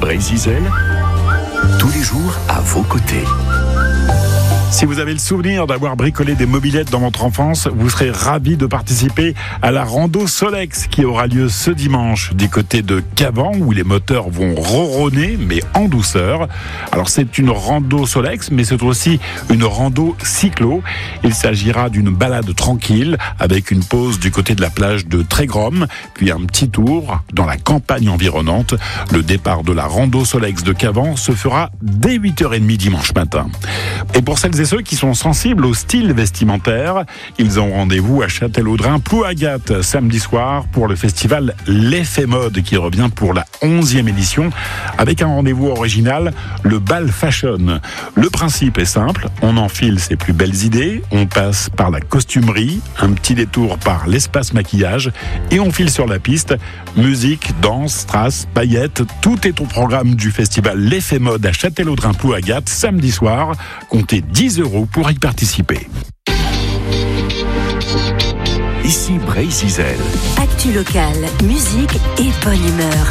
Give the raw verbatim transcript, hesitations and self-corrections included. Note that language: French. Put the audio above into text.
Brézizel, tous les jours à vos côtés. Si vous avez le souvenir d'avoir bricolé des mobylettes dans votre enfance, vous serez ravis de participer à la rando Solex qui aura lieu ce dimanche du côté de Cavan où les moteurs vont ronronner mais en douceur. Alors c'est une rando Solex mais c'est aussi une rando cyclo. Il s'agira d'une balade tranquille avec une pause du côté de la plage de Trégrom puis un petit tour dans la campagne environnante. Le départ de la rando Solex de Cavan se fera dès huit heures trente dimanche matin. Et pour celles et ceux qui sont sensibles au style vestimentaire, ils ont rendez-vous à Châtellerault-Plouagat samedi soir pour le festival L'Effet Mode qui revient pour la onzième édition avec un rendez-vous original, le bal fashion. Le principe est simple, on enfile ses plus belles idées, on passe par la costumerie, un petit détour par l'espace maquillage et on file sur la piste. Musique, danse, strass, paillettes, tout est au programme du festival L'Effet Mode à Châtellerault-Plouagat samedi soir. Comptez dix euros pour y participer. Ici Brézizel. Actu locale, musique et bonne humeur.